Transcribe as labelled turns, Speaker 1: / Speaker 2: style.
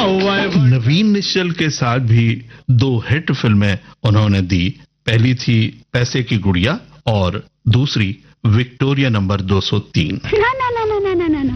Speaker 1: नवीन निश्चल के साथ भी 2 हिट फिल्में उन्होंने दी। पहली थी पैसे की गुड़िया और दूसरी विक्टोरिया नंबर 203।